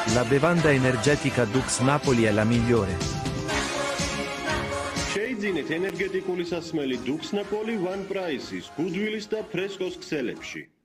La bevanda energetica Dux Napoli è la migliore. შეიძინეთ ენერგეტიკული სასმელი Dux Napoli One Price-ის, გუდვილის და ფრესკოს ქსელებში.